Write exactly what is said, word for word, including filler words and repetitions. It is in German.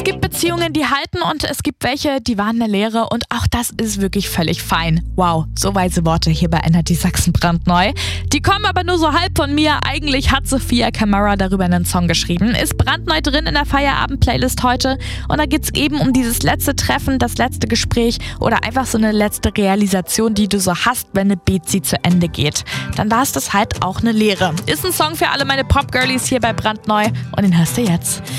Es gibt Beziehungen, die halten und es gibt welche, die waren eine Lehre und auch das ist wirklich völlig fein. Wow, so weise Worte hier bei Energy Sachsen brandneu. Die kommen aber nur so halb von mir. Eigentlich hat Sophia Kamara darüber einen Song geschrieben. Ist brandneu drin in der Feierabend-Playlist heute und da geht's eben um dieses letzte Treffen, das letzte Gespräch oder einfach so eine letzte Realisation, die du so hast, wenn eine Beziehung zu Ende geht. Dann war es das halt auch eine Lehre. Ist ein Song für alle meine Pop-Girlies hier bei brandneu und den hörst du jetzt.